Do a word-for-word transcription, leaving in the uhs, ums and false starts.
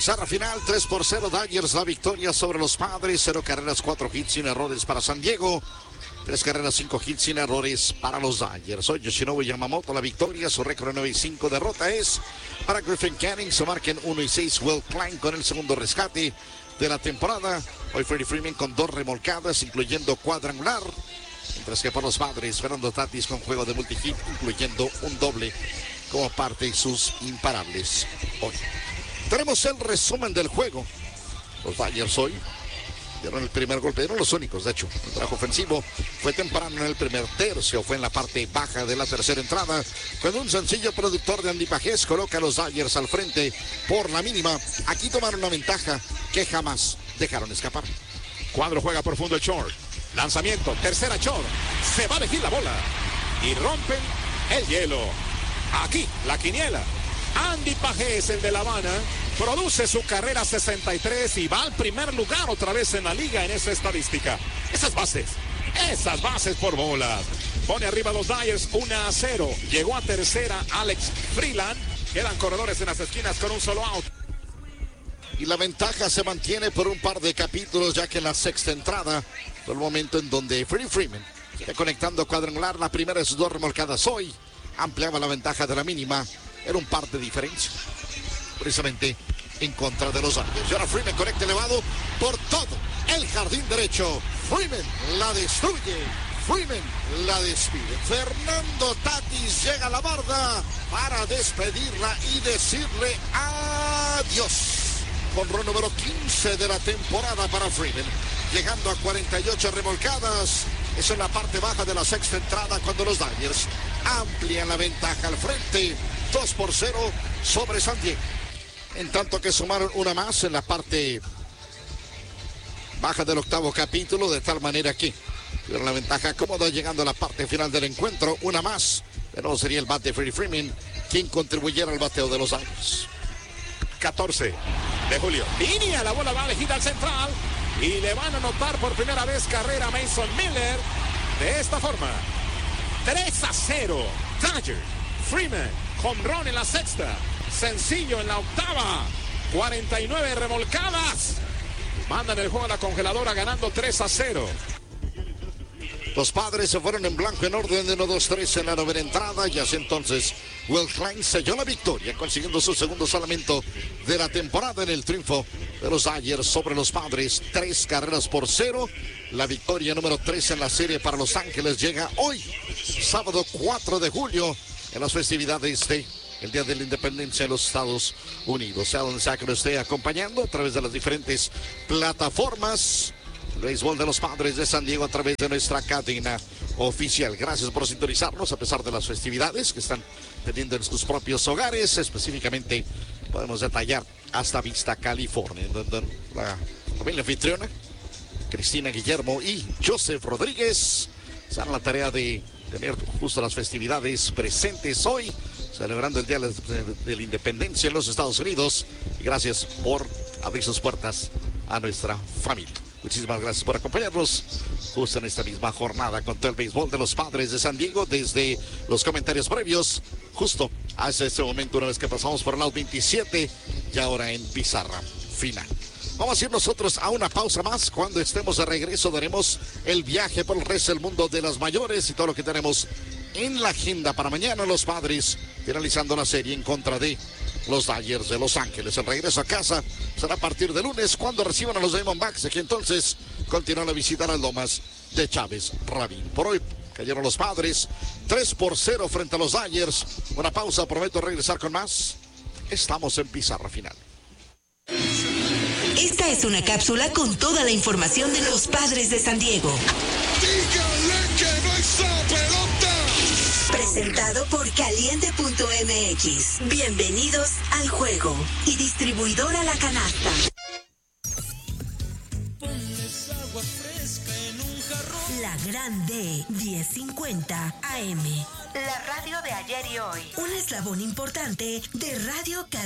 Pizarra final, tres por cero, Dodgers la victoria sobre los Padres. Cero carreras, cuatro hits sin errores para San Diego. Tres carreras, cinco hits sin errores para los Dodgers. Hoy Yoshinobu Yamamoto la victoria, su récord de nueve y cinco. Derrota es para Griffin Canning, se marcan uno y seis. Will Klein con el segundo rescate de la temporada. Hoy Freddie Freeman con dos remolcadas, incluyendo cuadrangular. Mientras que para los Padres, Fernando Tatis con juego de multihit, incluyendo un doble como parte de sus imparables. Hoy tenemos el resumen del juego. Los Dodgers hoy dieron el primer golpe, eran los únicos, de hecho. El trabajo ofensivo fue temprano en el primer tercio, fue en la parte baja de la tercera entrada, cuando un sencillo productor de Andy Pajés coloca a los Dodgers al frente por la mínima. Aquí tomaron una ventaja que jamás dejaron escapar. Cuadro juega profundo el short. Lanzamiento, tercera short. Se va a elegir la bola. Y rompen el hielo. Aquí, la quiniela. Andy Pajés, el de La Habana, produce su carrera sesenta y tres y va al primer lugar otra vez en la liga en esa estadística. Esas bases, esas bases por bolas. Pone arriba a los Dodgers uno a cero. Llegó a tercera Alex Freeland. Quedan corredores en las esquinas con un solo out. Y la ventaja se mantiene por un par de capítulos, ya que en la sexta entrada fue el momento en donde Freddie Freeman sigue conectando cuadrangular. La primera de sus dos remolcadas hoy ampliaba la ventaja de la mínima. Era un par de diferencia, precisamente en contra de los Dodgers. Y ahora Freeman conecta elevado por todo el jardín derecho. Freeman la destruye. Freeman la despide. Fernando Tatis llega a la barda para despedirla y decirle adiós. Jonrón número quince de la temporada para Freeman, llegando a cuarenta y ocho remolcadas. Es en la parte baja de la sexta entrada cuando los Dodgers amplían la ventaja al frente, dos por cero sobre San Diego. En tanto que sumaron una más en la parte baja del octavo capítulo, de tal manera que tuvieron la ventaja cómoda llegando a la parte final del encuentro. Una más, de nuevo sería el bate de Freddie Freeman quien contribuyera al bateo de los Dodgers. catorce de julio. Línea, la bola va elegida al central y le van a anotar por primera vez carrera a Mason Miller de esta forma. tres a cero. Dodgers. Freeman, home run en la sexta, sencillo en la octava, cuarenta y nueve remolcadas. Mandan el juego a la congeladora ganando tres a cero. Los Padres se fueron en blanco en orden de uno dos tres en la novena entrada y así entonces Will Klein selló la victoria, consiguiendo su segundo salvamento de la temporada en el triunfo de los Dodgers sobre los Padres. Tres carreras por cero. La victoria número tres en la serie para Los Ángeles llega hoy, sábado cuatro de julio, en las festividades de el Día de la Independencia de los Estados Unidos. Sea donde sea que lo esté acompañando a través de las diferentes plataformas. El béisbol de los Padres de San Diego a través de nuestra cadena oficial. Gracias por sintonizarnos a pesar de las festividades que están teniendo en sus propios hogares. Específicamente podemos detallar hasta Vista, California, donde la familia anfitriona, Cristina, Guillermo y Joseph Rodríguez, se dan la tarea de tener justo las festividades presentes hoy, celebrando el Día de la Independencia en los Estados Unidos. Y gracias por abrir sus puertas a nuestra familia. Muchísimas gracias por acompañarnos justo en esta misma jornada con todo el béisbol de los Padres de San Diego. Desde los comentarios previos, justo hacia este momento, una vez que pasamos por el lado veintisiete y ahora en pizarra final. Vamos a ir nosotros a una pausa más. Cuando estemos de regreso daremos el viaje por el resto del mundo de las mayores y todo lo que tenemos en la agenda para mañana. Los Padres finalizando la serie en contra de los Dodgers de Los Ángeles. El regreso a casa será a partir de lunes cuando reciban a los Diamondbacks. Aquí entonces continúan a visitar a Lomas de Chávez Rabín. Por hoy cayeron los Padres tres por cero frente a los Dodgers. Una pausa, prometo regresar con más. Estamos en pizarra final. Esta es una cápsula con toda la información de los Padres de San Diego. ¡Dígale que no está pelota! Presentado por Caliente punto M X. Bienvenidos al juego. Y distribuidora La Canasta. Pones agua fresca en un jarrón. La Grande diez cincuenta A M. La radio de ayer y hoy. Un eslabón importante de Radio Cadena.